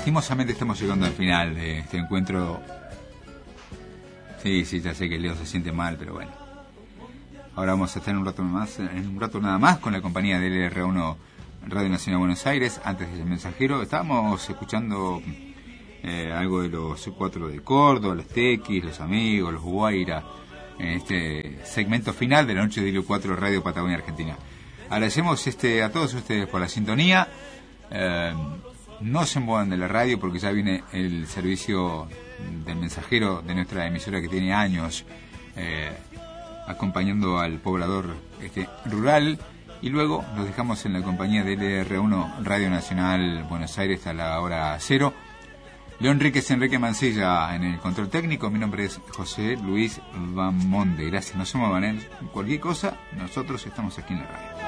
lastimosamente estamos llegando al final de este encuentro. Sí, ya sé que Leo se siente mal, pero bueno. Ahora vamos a estar en un rato nada más con la compañía de LR1 Radio Nacional de Buenos Aires. Antes del mensajero estábamos escuchando algo de los 4 de Córdoba, los Tequis, los Amigos, los Guaira, en este segmento final de la noche de LU4 Radio Patagonia Argentina. Agradecemos a todos ustedes por la sintonía. No se muevan de la radio porque ya viene el servicio del mensajero de nuestra emisora que tiene años acompañando al poblador rural, y luego nos dejamos en la compañía de LR1 Radio Nacional Buenos Aires a la hora 0. León Enrique Mancilla en el control técnico. Mi nombre es José Luis Van Monde. Gracias, no se muevan, cualquier cosa, nosotros estamos aquí en la radio.